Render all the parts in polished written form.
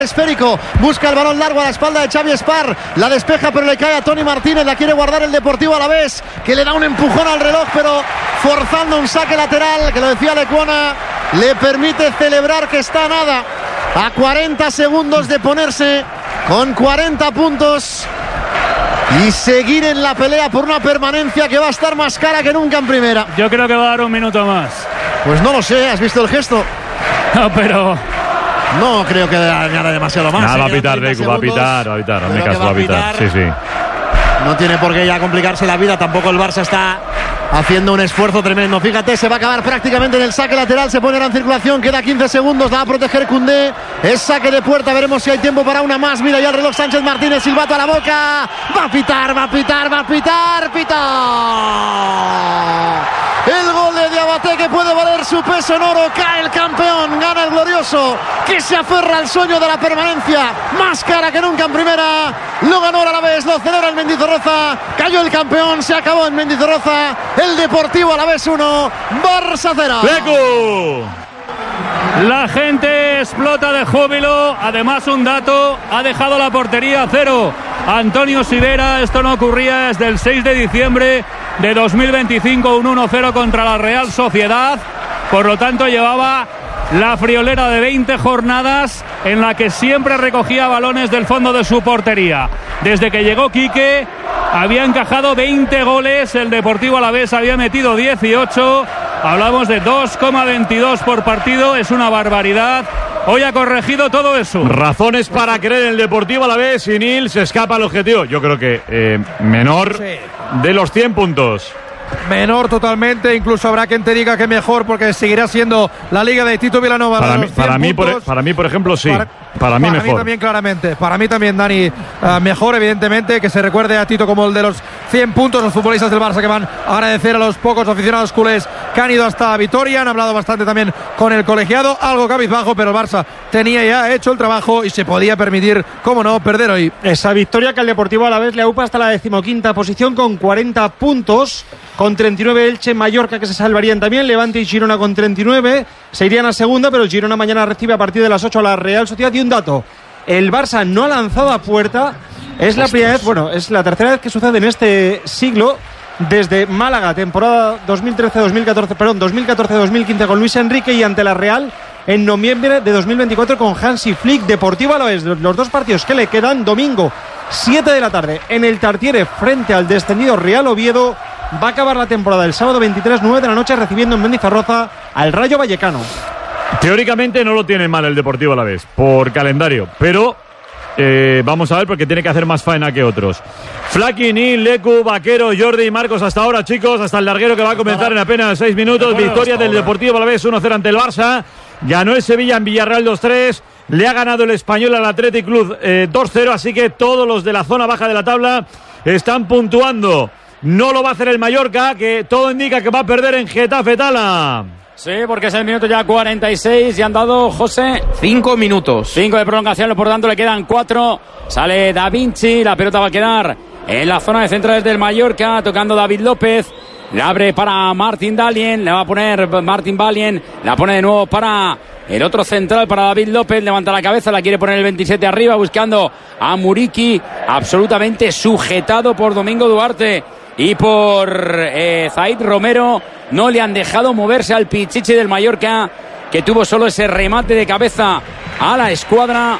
Esférico, busca el balón largo a la espalda de Xavi Espar, la despeja pero le cae a Toni Martínez, la quiere guardar el Deportivo Alavés, que le da un empujón al reloj pero forzando un saque lateral, que lo decía Lecuona, le permite celebrar que está nada, a 40 segundos de ponerse con 40 puntos y seguir en la pelea por una permanencia que va a estar más cara que nunca en primera. Yo creo que va a dar un minuto más. Pues no lo sé, ¿has visto el gesto? No, pero... No creo que añada demasiado más. Nada, va a pitar, Deku, va a pitar. En mi caso va a pitar. Sí. No tiene por qué ya complicarse la vida. Tampoco el Barça está haciendo un esfuerzo tremendo. Fíjate, se va a acabar prácticamente en el saque lateral. Se pone en circulación. Queda 15 segundos. La va a proteger Koundé. Es saque de puerta. Veremos si hay tiempo para una más. Mira ya el reloj. Sánchez Martínez. Silbato a la boca. Va a pitar. Pita. El gol de Diabaté, que puede valer su peso en oro. Cae el campeón, gana el glorioso, que se aferra al sueño de la permanencia, más cara que nunca en primera. Lo ganó el Alavés, lo celebra el Mendizorroza. Cayó el campeón, se acabó en Mendizorroza. El Deportivo Alavés 1, Barça 0. ¡Lecu! La gente explota de júbilo. Además, un dato, ha dejado la portería a 0 Antonio Sivera. Esto no ocurría desde el 6 de diciembre de 2025, un 1-0 contra la Real Sociedad. Por lo tanto, llevaba la friolera de 20 jornadas en la que siempre recogía balones del fondo de su portería. Desde que llegó Quique había encajado 20 goles, el Deportivo Alavés había metido 18. Hablamos de 2,22 por partido, es una barbaridad. Hoy ha corregido todo eso. Razones para creer en el Deportivo Alavés, y Nil se escapa al objetivo. Yo creo que menor de los 100 puntos. Menor totalmente, incluso habrá quien te diga que mejor, porque seguirá siendo la liga de Tito Vilanova. Para mí, por ejemplo, sí. Para mí mejor. Para mí también, claramente. Para mí también, Dani, mejor, evidentemente. Que se recuerde a Tito como el de los 100 puntos. Los futbolistas del Barça que van a agradecer a los pocos aficionados culés que han ido hasta Vitoria. Han hablado bastante también con el colegiado. Algo cabizbajo, pero el Barça tenía ya hecho el trabajo y se podía permitir, cómo no, perder hoy. Esa victoria que al Deportivo Alavés le aupa hasta la 15ª posición con 40 puntos. Con 39 Elche, Mallorca, que se salvarían también, Levante y Girona con 39, se irían a segunda, pero el Girona mañana recibe a partir de las 8 a la Real Sociedad. Y un dato, el Barça no ha lanzado a puerta, es la primera vez, es la tercera vez que sucede en este siglo, desde Málaga, temporada 2014-2015 con Luis Enrique, y ante la Real en noviembre de 2024 con Hansi Flick. Deportivo Alavés, los dos partidos que le quedan, domingo 7 de la tarde en el Tartiere frente al descendido Real Oviedo. Va a acabar la temporada el sábado 23, 9 de la noche, recibiendo en Mendizorroza al Rayo Vallecano. Teóricamente no lo tiene mal el Deportivo Alavés por calendario, pero vamos a ver, porque tiene que hacer más faena que otros. Flaki, Nil, Lecu, Vaquero, Jordi y Marcos hasta ahora, chicos, hasta el larguero que va a comenzar en apenas 6 minutos. Victoria del Deportivo Alavés 1-0 ante el Barça. Ganó el Sevilla en Villarreal 2-3. Le ha ganado el Español al Athletic Club 2-0, así que todos los de la zona baja de la tabla están puntuando. No lo va a hacer el Mallorca, que todo indica que va a perder en Getafe. Tala. Sí, porque es el minuto ya 46 y han dado, José, 5 minutos. 5 de prolongación, por tanto le quedan 4. Sale Da Vinci, la pelota va a quedar en la zona de centrales del Mallorca, tocando David López. Le abre para Martin Dalien, le va a poner Martin Valien, la pone de nuevo para el otro central, para David López, levanta la cabeza, la quiere poner el 27 arriba, buscando a Muriqui, absolutamente sujetado por Domingo Duarte y por Zaid Romero. No le han dejado moverse al Pichichi del Mallorca, que tuvo solo ese remate de cabeza a la escuadra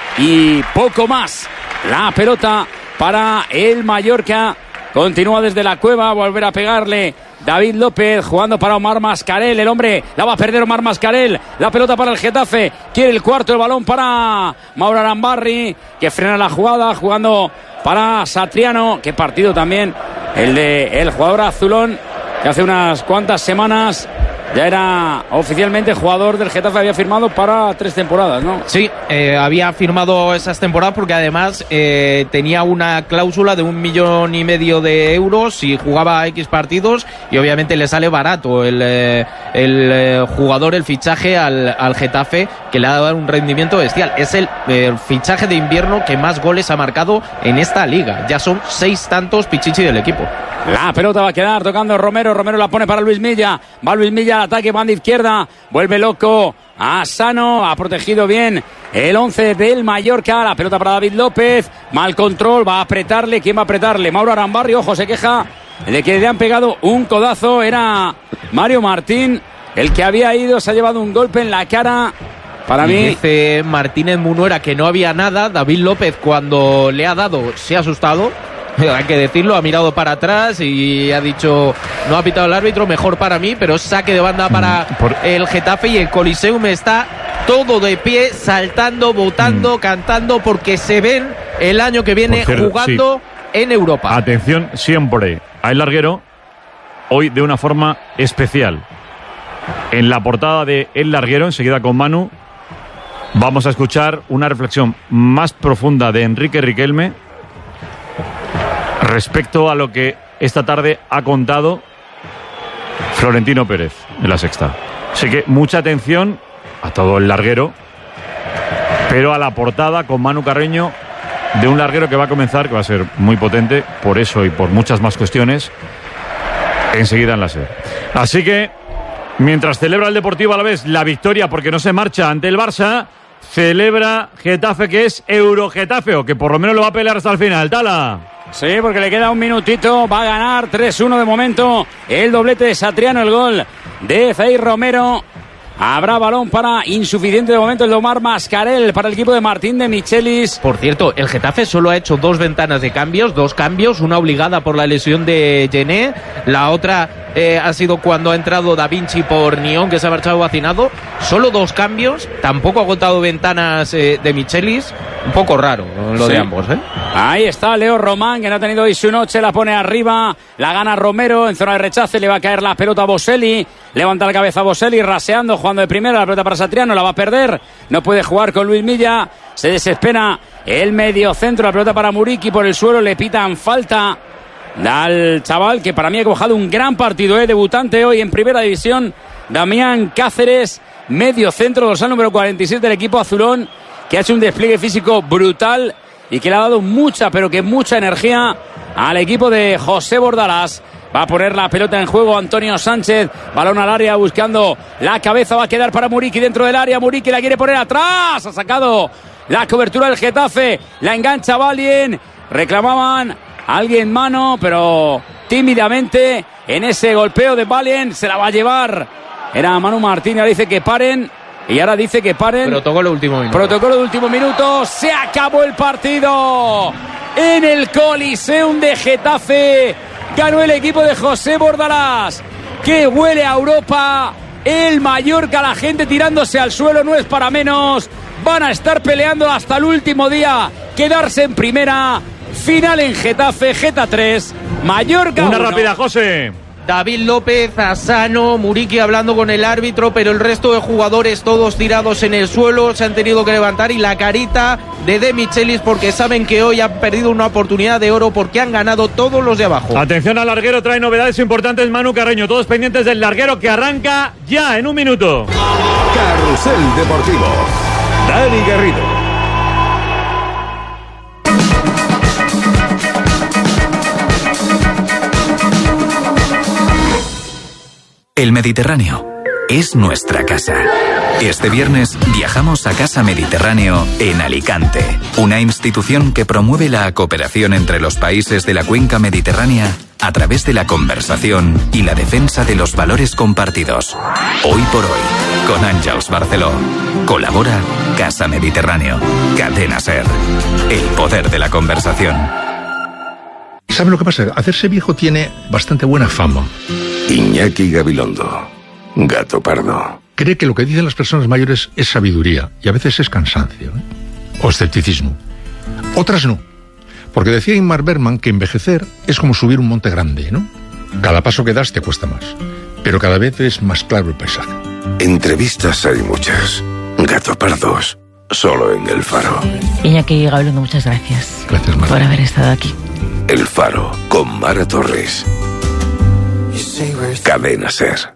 y poco más. La pelota para el Mallorca, continúa desde la cueva, volver a pegarle David López, jugando para Omar Mascarell, el hombre la va a perder Omar Mascarell, la pelota para el Getafe, quiere el cuarto, el balón para Mauro Arambarri, que frena la jugada, jugando para Satriano. Qué partido también el de el jugador azulón, que hace unas cuantas semanas ya era oficialmente jugador del Getafe, había firmado para 3 temporadas, ¿no? Sí, había firmado esas temporadas porque además tenía una cláusula de 1,5 millones de euros si jugaba X partidos, y obviamente le sale barato el jugador, el fichaje al Getafe, que le ha dado un rendimiento bestial. Es el fichaje de invierno que más goles ha marcado en esta liga. Ya son 6 tantos Pichichi del equipo. La pelota va a quedar tocando Romero. Romero la pone para Luis Milla. Va Luis Milla al ataque, banda izquierda. Vuelve loco a Sano. Ha protegido bien el 11 del Mallorca. La pelota para David López. Mal control. Va a apretarle. ¿Quién va a apretarle? Mauro Arambarri. Ojo, se queja de que le han pegado un codazo. Era Mario Martín el que había ido. Se ha llevado un golpe en la cara. Para mí. Dice Martínez Munuera que no había nada. David López, cuando le ha dado, se ha asustado. Hay que decirlo, ha mirado para atrás y ha dicho, no ha pitado el árbitro, mejor para mí, pero saque de banda para el Getafe, y el Coliseum está todo de pie, saltando, votando, cantando, porque se ven el año que viene jugando en Europa. Atención siempre a El Larguero, hoy de una forma especial. En la portada de El Larguero, enseguida con Manu, vamos a escuchar una reflexión más profunda de Enrique Riquelme respecto a lo que esta tarde ha contado Florentino Pérez en La Sexta. Así que mucha atención a todo El Larguero, pero a la portada con Manu Carreño de un larguero que va a comenzar, que va a ser muy potente, por eso y por muchas más cuestiones, enseguida en la SER. Así que, mientras celebra el Deportivo Alavés la victoria porque no se marcha ante el Barça, celebra Getafe, que es Eurogetafe, o que por lo menos lo va a pelear hasta el final. Tala. Sí, porque le queda un minutito, va a ganar 3-1 de momento, el doblete de Satriano, el gol de Zair Romero. Habrá balón para insuficiente de momento el de Omar Mascarell para el equipo de Martín de Michelis. Por cierto, el Getafe solo ha hecho 2 ventanas de cambios, 2 cambios, una obligada por la lesión de Gené, la otra ha sido cuando ha entrado Da Vinci por Nión, que se ha marchado vacinado. Solo 2 cambios, tampoco ha contado ventanas de Michelis. Un poco raro lo de ambos, ¿eh? Ahí está Leo Román, que no ha tenido hoy su noche, la pone arriba, la gana Romero, en zona de rechace le va a caer la pelota a Boselli, levanta la cabeza a Boselli, raseando, jugando de primera, la pelota para Satriano, la va a perder, no puede jugar con Luis Milla, se desespera el medio centro, la pelota para Muriqui por el suelo, le pitan falta al chaval, que para mí ha cojado un gran partido, debutante hoy en primera división, Damián Cáceres, medio centro, dorsal número 47 del equipo azulón, que ha hecho un despliegue físico brutal y que le ha dado mucha, pero que mucha energía al equipo de José Bordalás. Va a poner la pelota en juego Antonio Sánchez, balón al área buscando la cabeza, va a quedar para Muriqui dentro del área, Muriqui la quiere poner atrás, ha sacado la cobertura del Getafe, la engancha Valien, reclamaban a alguien mano, pero tímidamente en ese golpeo de Valien se la va a llevar, era Manu Martín, ahora dice que paren. Y ahora dice que paren. Protocolo de último minuto. Protocolo de último minuto. Se acabó el partido en el Coliseum de Getafe. Ganó el equipo de José Bordalás, que huele a Europa. El Mallorca, la gente tirándose al suelo, no es para menos. Van a estar peleando hasta el último día, quedarse en primera. Final en Getafe, Geta 3, Mallorca 1. Una rápida, José. David López, Asano, Muriqui hablando con el árbitro, pero el resto de jugadores todos tirados en el suelo, se han tenido que levantar, y la carita de Michelis, porque saben que hoy han perdido una oportunidad de oro, porque han ganado todos los de abajo. Atención al larguero, trae novedades importantes Manu Carreño, todos pendientes del larguero que arranca ya en un minuto. Carrusel Deportivo, Dani Garrido. El Mediterráneo es nuestra casa. Este viernes viajamos a Casa Mediterráneo en Alicante, una institución que promueve la cooperación entre los países de la cuenca mediterránea a través de la conversación y la defensa de los valores compartidos. Hoy por hoy, con Àngels Barceló. Colabora Casa Mediterráneo, Cadena SER. El poder de la conversación. ¿Sabe lo que pasa? Hacerse viejo tiene bastante buena fama. Iñaki Gabilondo, Gato Pardo. Cree que lo que dicen las personas mayores es sabiduría, y a veces es cansancio, o escepticismo. Otras no. Porque decía Ingmar Bergman que envejecer es como subir un monte grande, ¿no? Cada paso que das te cuesta más, pero cada vez es más claro el paisaje. Entrevistas hay muchas. Gato Pardos, solo en El Faro. Iñaki Gabilondo, muchas gracias. Gracias, Mara, por haber estado aquí. El Faro, con Mara Torres. Cadena SER.